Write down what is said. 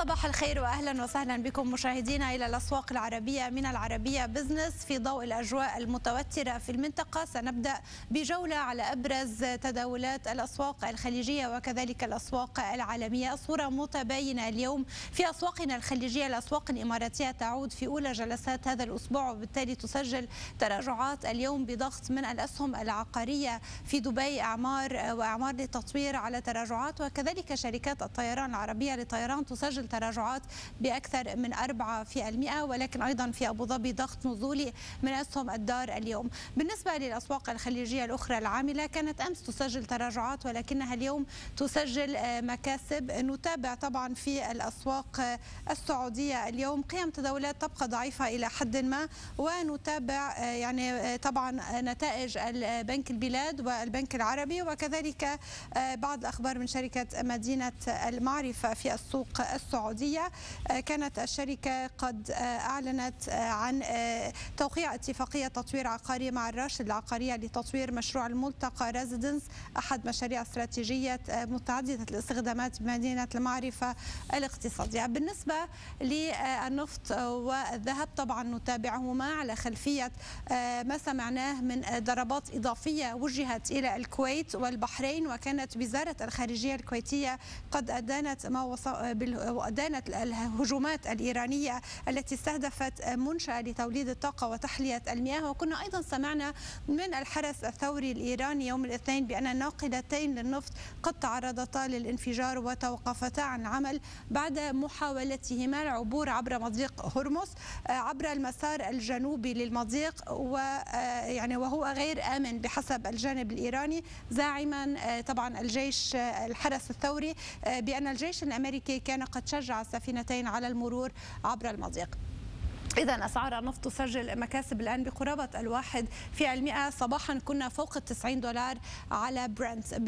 صباح الخير واهلا وسهلا بكم مشاهدينا الى الاسواق العربيه من العربيه بزنس. في ضوء الاجواء المتوتره في المنطقه سنبدا بجوله على ابرز تداولات الاسواق الخليجيه وكذلك الاسواق العالميه. الصوره متباينه اليوم في اسواقنا الخليجيه. الاسواق الاماراتيه تعود في اولى جلسات هذا الاسبوع وبالتالي تسجل تراجعات اليوم بضغط من الاسهم العقاريه في دبي، اعمار للتطوير على تراجعات، وكذلك شركات الطيران العربيه للطيران تسجل تراجعات بأكثر من 4%، ولكن أيضا في أبو ظبي ضغط نزولي من أسهم الدار اليوم. بالنسبة للأسواق الخليجية الأخرى العاملة كانت أمس تسجل تراجعات ولكنها اليوم تسجل مكاسب. نتابع طبعا في الأسواق السعودية اليوم قيم تداولات تبقى ضعيفة إلى حد ما، ونتابع يعني طبعا نتائج البنك البلاد والبنك العربي وكذلك بعض الأخبار من شركة مدينة المعرفة في السوق السعودية. كانت الشركة قد أعلنت عن توقيع اتفاقية تطوير عقاري مع الراشد العقارية لتطوير مشروع الملتقى ريزيدنس، أحد مشاريع استراتيجية متعددة الاستخدامات بمدينة المعرفة الاقتصادية. بالنسبة للنفط والذهب طبعا نتابعهما على خلفية ما سمعناه من ضربات إضافية وجهت إلى الكويت والبحرين، وكانت وزارة الخارجية الكويتية قد أدانت الهجومات الإيرانية التي استهدفت منشأة لتوليد الطاقة وتحلية المياه. وكنا أيضا سمعنا من الحرس الثوري الإيراني يوم الاثنين بأن الناقلتين للنفط قد تعرضتا للانفجار وتوقفتا عن العمل بعد محاولتهما العبور عبر مضيق هرمز عبر المسار الجنوبي للمضيق، وهو غير آمن بحسب الجانب الإيراني، زاعما طبعا الجيش الحرس الثوري بأن الجيش الأمريكي كان قد شجع السفينتين على المرور عبر المضيق. إذا أسعار النفط تسجل مكاسب الآن بقرابة 1%. صباحا كنا فوق $90 على برنت.